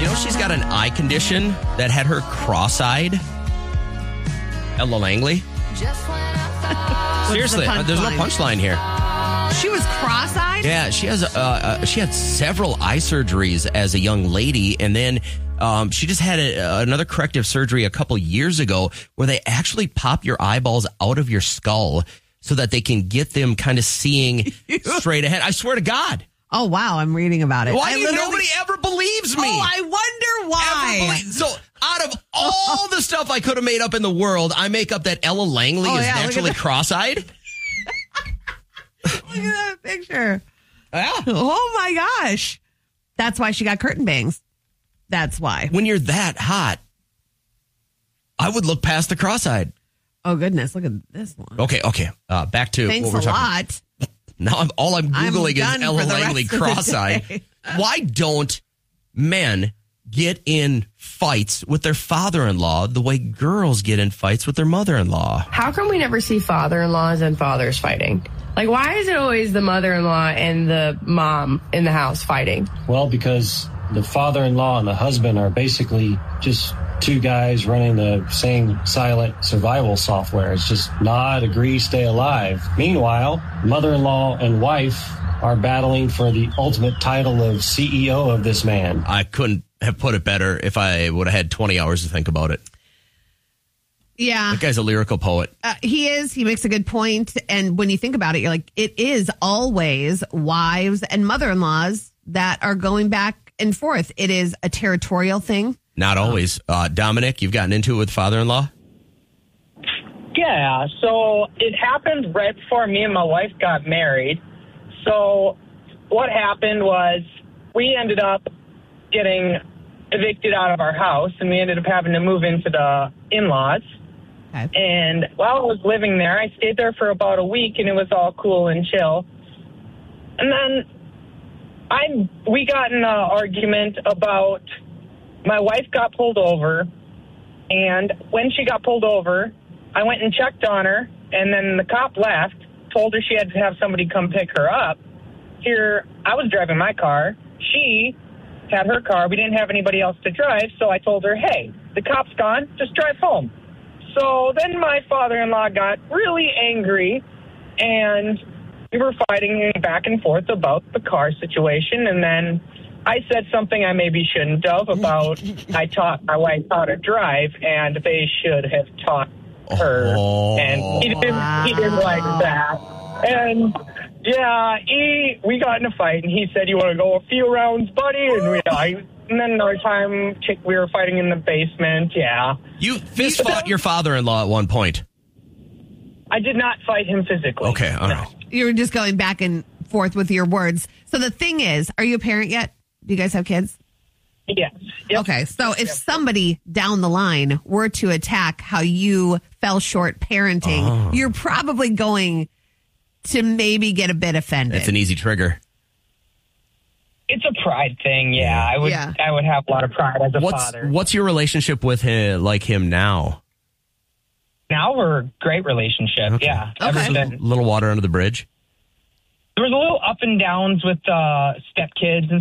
You know, she's got an eye condition that had her cross-eyed. Ella Langley. Seriously, there's no punchline here. She was cross-eyed? Yeah, she had several eye surgeries as a young lady, and then she just had another corrective surgery a couple years ago where they actually pop your eyeballs out of your skull so that they can get them kind of seeing straight ahead. I swear to God. Oh, wow. I'm reading about it. Why nobody ever believes me? Oh, I wonder why. So out of all the stuff I could have made up in the world, I make up that Ella Langley is naturally cross-eyed? Look at that picture. Yeah. Oh, my gosh. That's why she got curtain bangs. That's why. When you're that hot, I would look past the cross-eyed. Oh, goodness. Look at this one. Okay. Back to Thanks what we're talking about. Thanks a lot. Now all I'm Googling is Ella Langley cross-eyed. Why don't men get in fights with their father-in-law the way girls get in fights with their mother-in-law? How come we never see father-in-laws and fathers fighting? Like, why is it always the mother-in-law and the mom in the house fighting? Well, because the father-in-law and the husband are basically just two guys running the same silent survival software. It's just nod, agree, stay alive. Meanwhile, mother-in-law and wife are battling for the ultimate title of CEO of this man. I couldn't have put it better if I would have had 20 hours to think about it. Yeah. That guy's a lyrical poet. He is. He makes a good point. And when you think about it, you're like, it is always wives and mother-in-laws that are going back and forth. It is a territorial thing. Not always. Dominic, you've gotten into it with father-in-law? Yeah, so it happened right before me and my wife got married. So what happened was we ended up getting evicted out of our house, and we ended up having to move into the in-laws. Okay. And while I was living there, I stayed there for about a week, and it was all cool and chill. And then we got in an argument about my wife got pulled over, and when she got pulled over, I went and checked on her, and then the cop left, told her she had to have somebody come pick her up. Here, I was driving my car. She had her car. We didn't have anybody else to drive, so I told her, hey, the cop's gone. Just drive home. So then my father-in-law got really angry, and we were fighting back and forth about the car situation, and then I said something I maybe shouldn't have about I taught my wife how to drive, and they should have taught her. And he didn't like that. And yeah, we got in a fight, and he said, "You want to go a few rounds, buddy?" And then another time we were fighting in the basement. Yeah, you fist fought your father-in-law at one point. I did not fight him physically. Okay, all right. You were just going back and forth with your words. So the thing is, are you a parent yet? Do you guys have kids? Yes. Yep. Okay, so if somebody down the line were to attack how you fell short parenting, you're probably going to maybe get a bit offended. It's an easy trigger. It's a pride thing, yeah. I would have a lot of pride as a father. What's your relationship with him now? Now we're a great relationship, okay. yeah. Okay. A little water under the bridge? There was a little up and downs with stepkids and